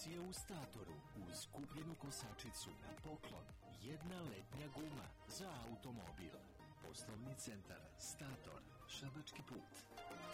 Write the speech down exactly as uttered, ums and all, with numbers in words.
Promocija u Statoru uz kupljenu kosačicu na poklon. Jedna letnja guma za automobil. Poslovni centar Stator, Šabački put.